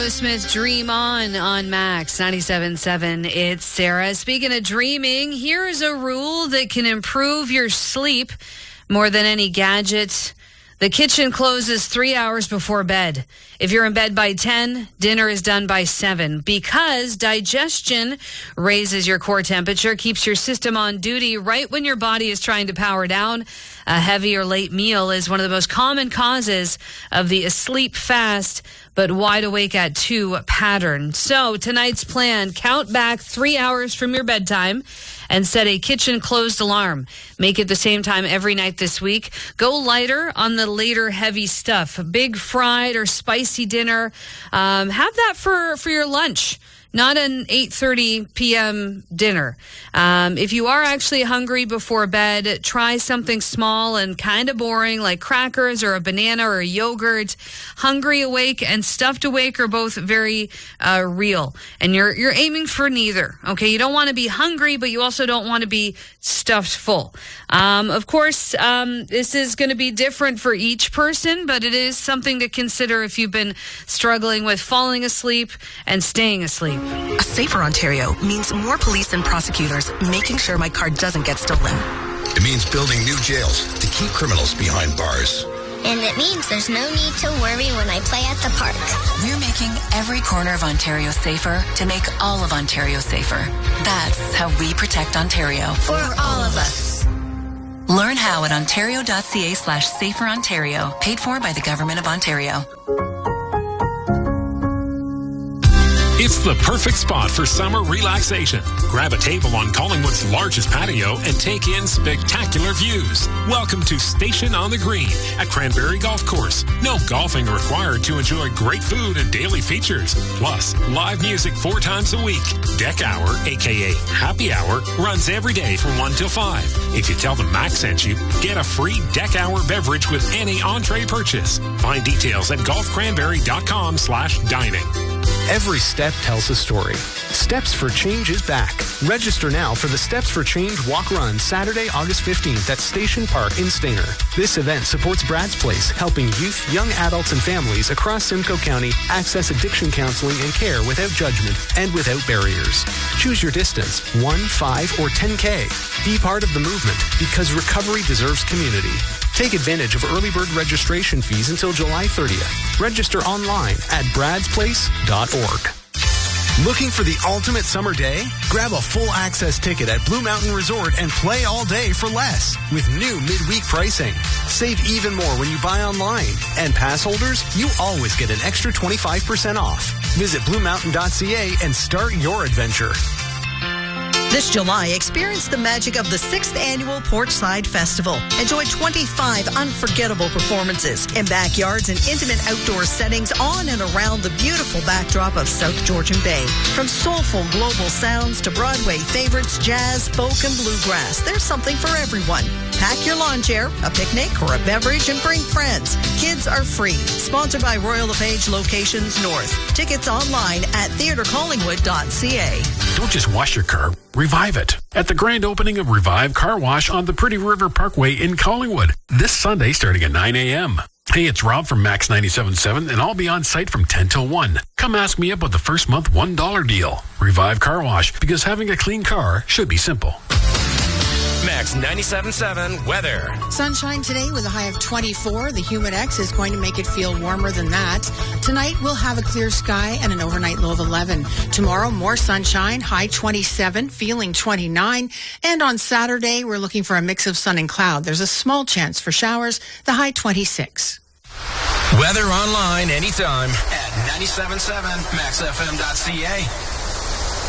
Smith, Dream on Max 97.7. It's Sarah. Speaking of dreaming, here's a rule that can improve your sleep more than any gadget. The kitchen closes 3 hours before bed. If you're in bed by 10, dinner is done by 7 because digestion raises your core temperature, keeps your system on duty right when your body is trying to power down. A heavy or late meal is one of the most common causes of the asleep fast but wide awake at 2 pattern. So tonight's plan, count back 3 hours from your bedtime and set a kitchen closed alarm. Make it the same time every night this week. Go lighter on the later heavy stuff. A big fried or spicy dinner. Have that for your lunch. Not an 8:30 p.m. dinner. If you are actually hungry before bed, try something small and kind of boring like crackers or a banana or a yogurt. Hungry awake and stuffed awake are both very real. And you're aiming for neither. Okay, you don't want to be hungry, but you also don't want to be stuffed full. Of course, this is going to be different for each person, but it is something to consider if you've been struggling with falling asleep and staying asleep. A safer Ontario means more police and prosecutors making sure my car doesn't get stolen. It means building new jails to keep criminals behind bars. And it means there's no need to worry when I play at the park. We're making every corner of Ontario safer to make all of Ontario safer. That's how we protect Ontario. For all of us. Learn how at ontario.ca/saferontario. Paid for by the Government of Ontario. It's the perfect spot for summer relaxation. Grab a table on Collingwood's largest patio and take in spectacular views. Welcome to Station on the Green at Cranberry Golf Course. No golfing required to enjoy great food and daily features. Plus, live music 4 times a week. Deck Hour, a.k.a. Happy Hour, runs every day from 1 till 5. If you tell them Max sent you, get a free Deck Hour beverage with any entree purchase. Find details at golfcranberry.com/dining. Every step tells a story. Steps for Change is back. Register now for the Steps for Change Walk Run Saturday, August 15th at Station Park in Stinger. This event supports Brad's Place, helping youth, young adults, and families across Simcoe County access addiction counseling and care without judgment and without barriers. Choose your distance, 1, 5, or 10K. Be part of the movement because recovery deserves community. Take advantage of early bird registration fees until July 30th. Register online at bradsplace.org. Looking for the ultimate summer day? Grab a full access ticket at Blue Mountain Resort and play all day for less with new midweek pricing. Save even more when you buy online. And pass holders, you always get an extra 25% off. Visit bluemountain.ca and start your adventure. This July, experience the magic of the 6th Annual Porchside Festival. Enjoy 25 unforgettable performances in backyards and intimate outdoor settings on and around the beautiful backdrop of South Georgian Bay. From soulful global sounds to Broadway favorites, jazz, folk, and bluegrass, there's something for everyone. Pack your lawn chair, a picnic, or a beverage and bring friends. Kids are free. Sponsored by Royal LePage Locations North. Tickets online at theatrecollingwood.ca. Don't just wash your car, revive it. At the grand opening of Revive Car Wash on the Pretty River Parkway in Collingwood. This Sunday starting at 9 a.m. Hey, it's Rob from Max 97.7 and I'll be on site from 10 till 1. Come ask me about the first month $1 deal. Revive Car Wash, because having a clean car should be simple. Max 97.7 weather. Sunshine today with a high of 24. The Humidex is going to make it feel warmer than that. Tonight we'll have a clear sky and an overnight low of 11. Tomorrow more sunshine, high 27, feeling 29. And on Saturday we're looking for a mix of sun and cloud. There's a small chance for showers, the high 26. Weather online anytime at 97.7maxfm.ca.